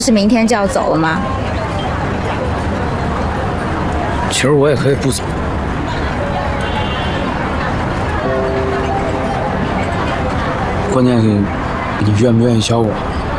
是明天就要走了吗？ 其实我也可以不走，关键是你愿不愿意教我。